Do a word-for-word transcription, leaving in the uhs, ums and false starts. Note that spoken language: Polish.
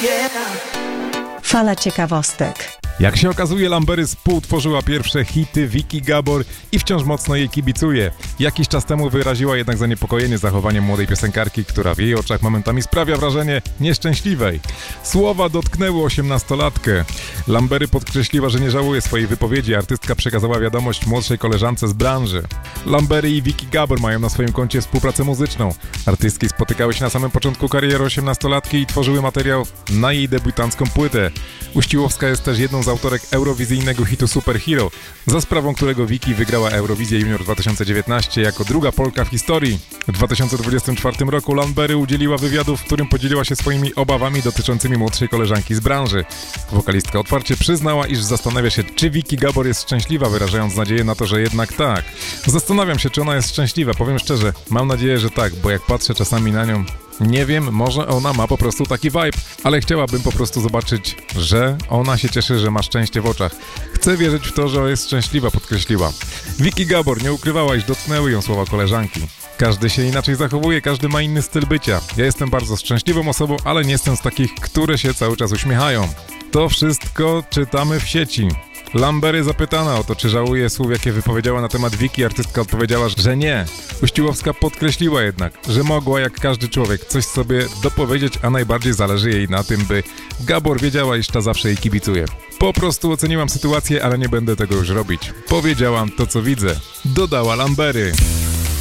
Fala ciekawostek. Jak się okazuje, Lambery współtworzyła pierwsze hity Vicky Gabor i wciąż mocno jej kibicuje. Jakiś czas temu wyraziła jednak zaniepokojenie zachowaniem młodej piosenkarki, która w jej oczach momentami sprawia wrażenie nieszczęśliwej. Słowa dotknęły osiemnastolatkę. Lambery podkreśliła, że nie żałuje swojej wypowiedzi. Artystka przekazała wiadomość młodszej koleżance z branży. Lambery i Vicky Gabor mają na swoim koncie współpracę muzyczną. Artystki spotykały się na samym początku kariery osiemnastolatki i tworzyły materiał na jej debiutancką płytę. Uściłowska jest też jedną z autorek eurowizyjnego hitu Superhero, za sprawą którego Vicky wygrała Eurowizję Junior dwa tysiące dziewiętnaście jako druga Polka w historii. W dwa tysiące dwudziestym czwartym roku Lambery udzieliła wywiadu, w którym podzieliła się swoimi obawami dotyczącymi młodszej koleżanki z branży. Wokalistka otwarcie przyznała, iż zastanawia się, czy Vicky Gabor jest szczęśliwa, wyrażając nadzieję na to, że jednak tak. Zastanawiam się, czy ona jest szczęśliwa, powiem szczerze, mam nadzieję, że tak, bo jak patrzę czasami na nią, nie wiem, może ona ma po prostu taki vibe, ale chciałabym po prostu zobaczyć, że ona się cieszy, że ma szczęście w oczach. Chcę wierzyć w to, że jest szczęśliwa, podkreśliła. Vicky Gabor nie ukrywała, iż dotknęły ją słowa koleżanki. Każdy się inaczej zachowuje, każdy ma inny styl bycia. Ja jestem bardzo szczęśliwą osobą, ale nie jestem z takich, które się cały czas uśmiechają. To wszystko czytamy w sieci. Lambery zapytana o to, czy żałuje słów, jakie wypowiedziała na temat Vicky, artystka odpowiedziała, że nie. Uściłowska podkreśliła jednak, że mogła jak każdy człowiek coś sobie dopowiedzieć, a najbardziej zależy jej na tym, by Gabor wiedziała, iż ta zawsze jej kibicuje. Po prostu oceniłam sytuację, ale nie będę tego już robić. Powiedziałam to, co widzę. Dodała Lambery.